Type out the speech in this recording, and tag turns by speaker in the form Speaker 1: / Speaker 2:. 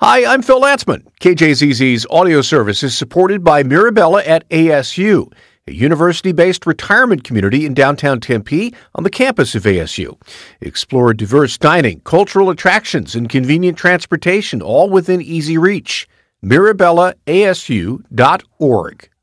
Speaker 1: Hi, I'm Phil Latzman. KJZZ's audio service is supported by Mirabella at ASU, a university-based retirement community in downtown Tempe on the campus of ASU. Explore diverse dining, cultural attractions, and convenient transportation, all within easy reach. MirabellaASU.org.